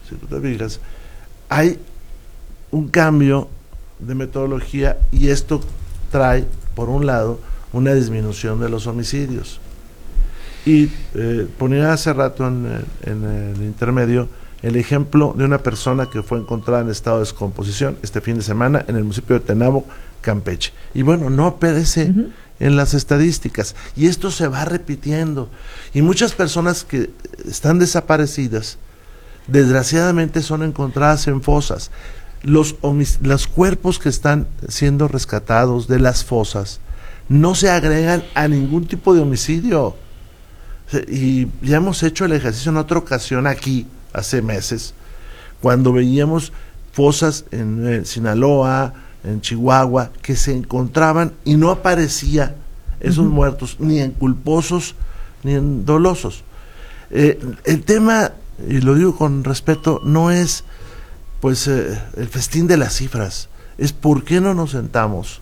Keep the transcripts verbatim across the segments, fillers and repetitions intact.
si tú te fijas, hay un cambio de metodología y esto trae, por un lado, una disminución de los homicidios. Y eh, ponía hace rato en el, en el intermedio el ejemplo de una persona que fue encontrada en estado de descomposición este fin de semana en el municipio de Tenabo, Campeche. Y bueno, no aparece uh-huh. en las estadísticas. Y esto se va repitiendo. Y muchas personas que están desaparecidas, desgraciadamente son encontradas en fosas. Los, los cuerpos que están siendo rescatados de las fosas no se agregan a ningún tipo de homicidio. Y ya hemos hecho el ejercicio en otra ocasión aquí, hace meses, cuando veíamos fosas en eh, Sinaloa, en Chihuahua, que se encontraban y no aparecía esos uh-huh. muertos, ni en culposos, ni en dolosos. Eh, el tema, y lo digo con respeto, no es pues eh, el festín de las cifras, es por qué no nos sentamos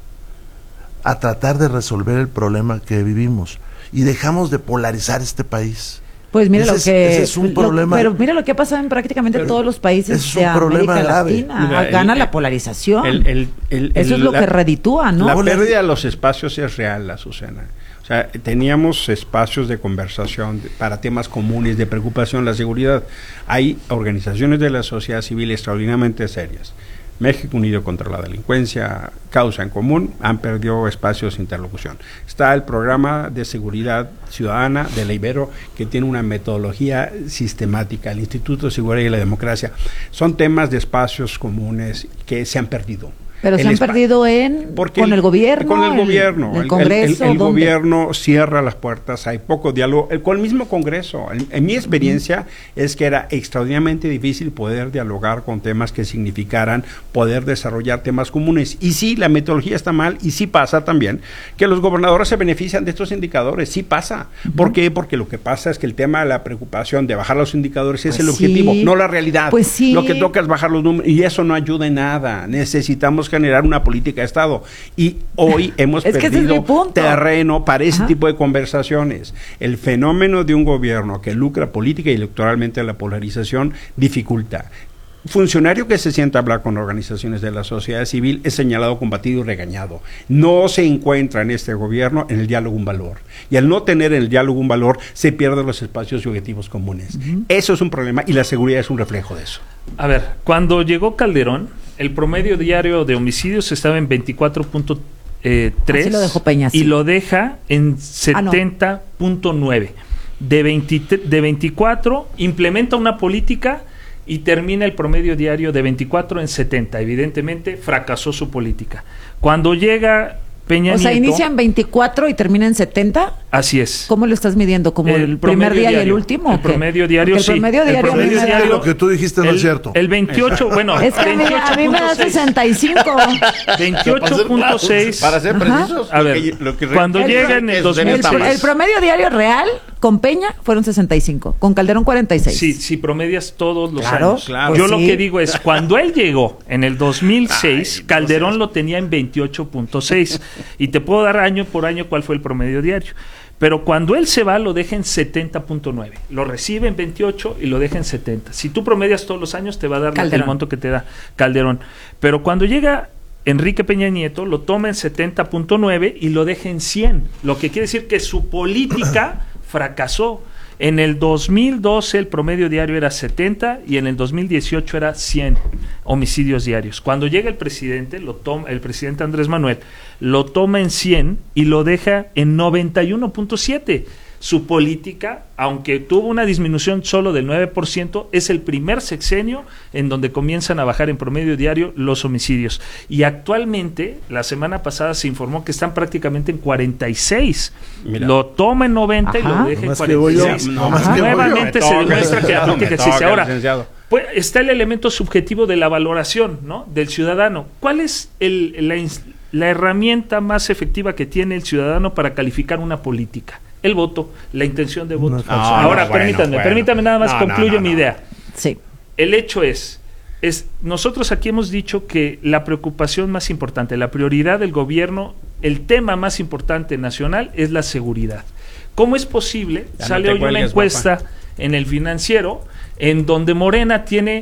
a tratar de resolver el problema que vivimos y dejamos de polarizar este país. Pues mira lo es, que ese es un problema, lo, pero mira lo que ha pasado en prácticamente pero todos los países de América Latina. Mira, Gana el, la polarización. El, el, el, el, Eso es lo la, que reditúa, ¿no? La pérdida de los espacios es real, Azucena. O sea, teníamos espacios de conversación para temas comunes, de preocupación, la seguridad. Hay organizaciones de la sociedad civil extraordinariamente serias. México Unido contra la Delincuencia, Causa en Común, han perdido espacios de interlocución. Está el programa de seguridad ciudadana de la Ibero, que tiene una metodología sistemática, el Instituto de Seguridad y la Democracia. Son temas de espacios comunes que se han perdido. Pero se han perdido en Porque con el gobierno, con el gobierno, el, el Congreso, el, el, el gobierno cierra las puertas, hay poco diálogo, el, con el mismo Congreso. En, en mi experiencia uh-huh. es que era extraordinariamente difícil poder dialogar con temas que significaran poder desarrollar temas comunes. Y sí, la metodología está mal, y sí pasa también que los gobernadores se benefician de estos indicadores, sí pasa. Uh-huh. ¿Por qué? Porque lo que pasa es que el tema de la preocupación de bajar los indicadores es pues el objetivo, sí. no la realidad. Pues sí. Lo que toca es bajar los números, y eso no ayuda en nada. Necesitamos generar una política de Estado, y hoy hemos es perdido es terreno para ese Ajá. tipo de conversaciones. El fenómeno de un gobierno que lucra política y electoralmente la polarización dificulta. Funcionario que se sienta a hablar con organizaciones de la sociedad civil es señalado, combatido y regañado. No se encuentra en este gobierno en el diálogo un valor. Y al no tener en el diálogo un valor, se pierden los espacios y objetivos comunes. Uh-huh. Eso es un problema, y la seguridad es un reflejo de eso. A ver, cuando llegó Calderón, el promedio diario de homicidios estaba en veinticuatro punto tres Así lo dejó Peña, sí. y lo deja en setenta punto nueve. Ah, no. De, veinte, de veinticuatro implementa una política y termina el promedio diario de veinticuatro en setenta. Evidentemente fracasó su política. Cuando llega Peña o sea, Nieto, inicia en veinticuatro y termina en setenta. Así es. ¿Cómo lo estás midiendo? ¿Como el, el primer día diario, y el último? El promedio diario, el sí. Promedio diario, el promedio me diario, lo que tú dijiste no el, es cierto. El veintiocho, bueno, es que a mí me da sesenta y cinco. veintiocho punto seis. Para ser precisos. A ver, lo que, lo que cuando el, llega en el dos mil seis. El, el promedio diario real con Peña fueron sesenta y cinco, con Calderón cuarenta y seis. Sí, si promedias todos los claro, años. Claro. Yo pues lo sí. que digo es, cuando él llegó en el dos mil seis, Ay, Calderón no sé. lo tenía en veintiocho punto seis. Y te puedo dar año por año cuál fue el promedio diario. Pero cuando él se va, lo deja en setenta punto nueve. Lo recibe en veintiocho y lo deja en setenta. Si tú promedias todos los años, te va a dar Calderón. el monto que te da Calderón. Pero cuando llega Enrique Peña Nieto, lo toma en setenta punto nueve y lo deja en cien. Lo que quiere decir que su política fracasó. En el dos mil doce el promedio diario era setenta y en el dos mil dieciocho era cien homicidios diarios. Cuando llega el presidente, lo toma, el presidente Andrés Manuel, lo toma en cien y lo deja en noventa y uno punto siete. Su política, aunque tuvo una disminución solo del nueve por ciento, es el primer sexenio en donde comienzan a bajar en promedio diario los homicidios. Y actualmente, la semana pasada se informó que están prácticamente en cuarenta y seis. Mira. Lo toma en noventa Ajá. y lo deja en cuarenta y seis. No, Nuevamente se demuestra que la política existe. Ahora, licenciado. pues, está el elemento subjetivo de la valoración, ¿no?, del ciudadano. ¿Cuál es el, la, la herramienta más efectiva que tiene el ciudadano para calificar una política? El voto, la intención de voto. No, Ahora, no, permítanme, bueno, permítanme nada más no, concluyo no, no, mi no. idea. Sí. El hecho es, es, nosotros aquí hemos dicho que la preocupación más importante, la prioridad del gobierno, el tema más importante nacional es la seguridad. ¿Cómo es posible? Ya Sale no hoy cuelgues, una encuesta papá. en El Financiero en donde Morena tiene